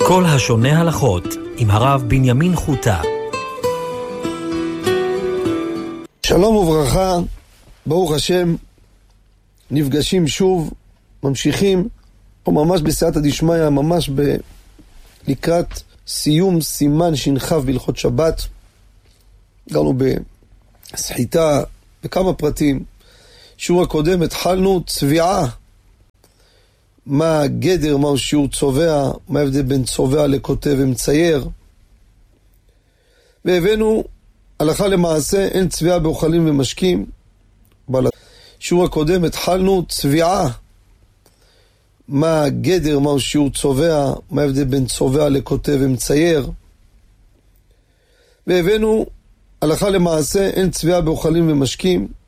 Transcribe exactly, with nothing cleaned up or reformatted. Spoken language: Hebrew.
כל השונה הלכות עם הרב בנימין חוטה. שלום וברכה, ברוך השם, נפגשים שוב, ממשיכים, פה ממש בסייעתא דשמיא, ממש ב... לקראת סיום סימן שנחב בהלכות שבת. גרנו בסחיטה בכמה פרטים. שיעור הקודם התחלנו צביעה, מה הגדר, מהו שיעור צובע, מה ההבדל בין צובע לכותב ומצייר, והבאנו הלכה למעשה אין צביעה באוכלים ומשקים. שיעור הקודם התחלנו צביעה, מה הגדר, מהו שיעור צובע, מה ההבדל בין צובע לכותב ומצייר, והבאנו הלכה למעשה אין צביעה באוכלים ומשקים.